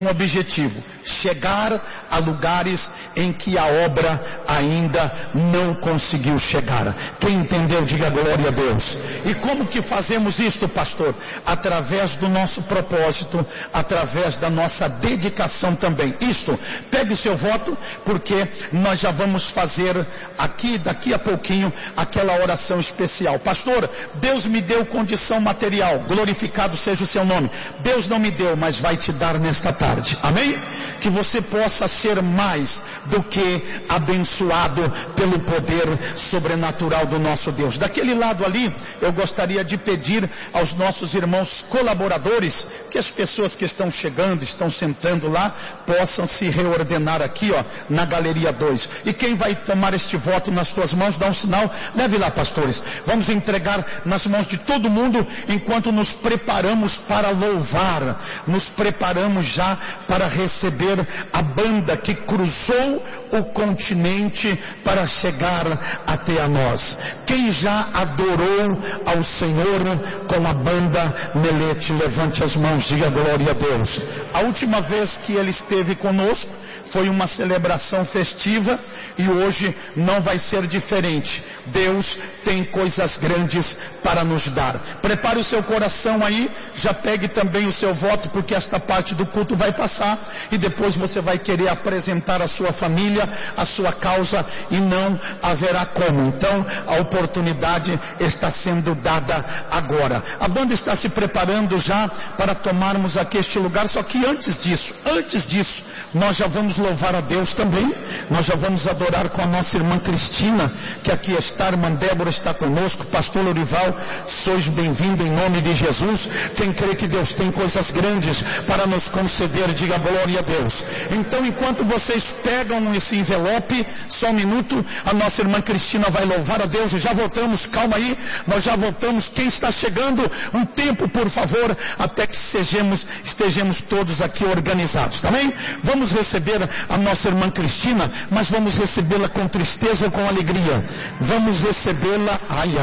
um objetivo: chegar a lugares em que a obra ainda não conseguiu chegar. Quem entendeu, diga glória a Deus. E como que fazemos isto, pastor? Através do nosso propósito, através da nossa dedicação também. Isto, pegue o seu voto, porque nós já vamos fazer aqui, daqui a pouquinho, aquela oração especial. Pastor, Deus me deu condição material, glorificado seja o seu nome. Deus não me deu, mas vai te dar nesta tarde. Amém? Que você possa ser mais do que abençoado pelo poder sobrenatural do nosso Deus. Daquele lado ali, eu gostaria de pedir aos nossos irmãos colaboradores, que as pessoas que estão chegando, estão sentando lá, possam se reordenar aqui, ó, na galeria 2. E quem vai tomar este voto nas suas mãos, dá um sinal, leve lá, pastores. Vamos entregar nas mãos de todo mundo, enquanto nos preparamos para louvar, nos preparamos já para receber a banda que cruzou o continente para chegar até a nós. Quem já adorou ao Senhor com a banda Melete, levante as mãos, diga glória a Deus. A última vez que ele esteve conosco foi uma celebração festiva e hoje não vai ser diferente. Deus tem coisas grandes para nos dar. Prepare o seu coração aí, já pegue também o seu voto, porque esta parte do culto vai passar e depois você vai querer apresentar a sua família, a sua causa, e não haverá como. Então a oportunidade está sendo dada agora. A banda está se preparando já para tomarmos aqui este lugar, só que antes disso, nós já vamos louvar a Deus também. Nós já vamos adorar com a nossa irmã Cristina, que aqui está. A irmã Débora está conosco, pastor Lorival, sois bem-vindo em nome de Jesus. Quem crê que Deus tem coisas grandes para nos conceder, diga glória a Deus. Então, enquanto vocês pegam esse envelope, só um minuto, a nossa irmã Cristina vai louvar a Deus e já voltamos. Calma aí, nós já voltamos. Quem está chegando, um tempo por favor, até que estejamos todos aqui organizados, tá bem? Vamos receber a nossa irmã Cristina, mas vamos recebê-la com tristeza ou com alegria? Vamos recebê-la,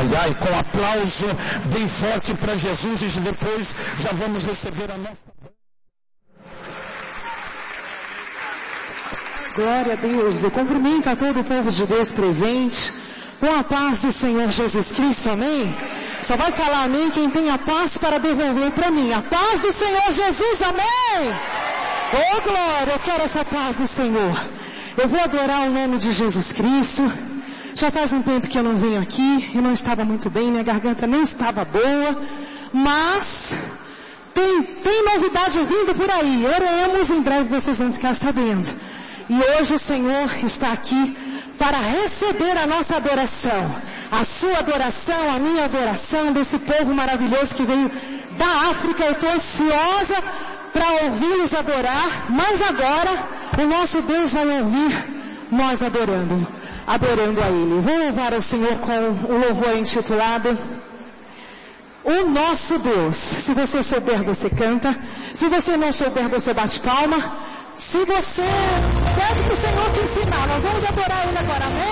com aplauso bem forte para Jesus, e depois já vamos receber a nossa... Glória a Deus. Eu cumprimento a todo o povo de Deus presente com a paz do Senhor Jesus Cristo, amém? Só vai falar amém quem tem a paz para devolver para mim. A paz do Senhor Jesus, amém? Oh glória, eu quero essa paz do Senhor. Eu vou adorar o nome de Jesus Cristo. Já faz um tempo que eu não venho aqui, eu não estava muito bem, minha garganta não estava boa, mas tem novidade vindo por aí. Oremos, em breve vocês vão ficar sabendo. E hoje o Senhor está aqui para receber a nossa adoração, a sua adoração, a minha adoração, desse povo maravilhoso que veio da África. Eu estou ansiosa para ouvi-los adorar, mas agora o nosso Deus vai ouvir nós adorando a Ele. Vou louvar ao Senhor com o louvor intitulado O Nosso Deus. Se você souber, você canta. Se você não souber, você bate palma. Se você pede para o Senhor te ensinar, nós vamos adorar Ele agora, amém?